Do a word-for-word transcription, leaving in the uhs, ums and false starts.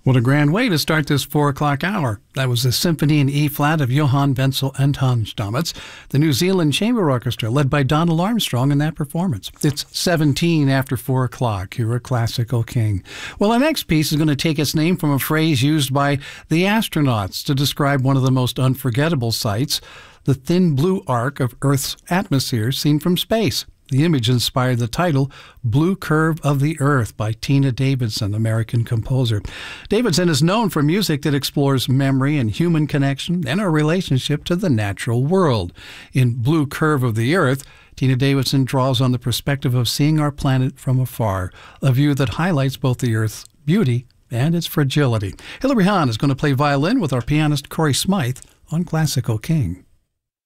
What a grand way to start this four o'clock hour. That was the Symphony in E-flat of Johann Wenzel and Hans Stamitz, the New Zealand Chamber Orchestra, led by Donald Armstrong in that performance. It's seventeen after four o'clock. You're a classical king. Well, our next piece is going to take its name from a phrase used by the astronauts to describe one of the most unforgettable sights, the thin blue arc of Earth's atmosphere seen from space. The image inspired the title Blue Curve of the Earth by Tina Davidson, American composer. Davidson is known for music that explores memory and human connection and our relationship to the natural world. In Blue Curve of the Earth, Tina Davidson draws on the perspective of seeing our planet from afar, a view that highlights both the Earth's beauty and its fragility. Hilary Hahn is going to play violin with our pianist Corey Smythe on Classical King.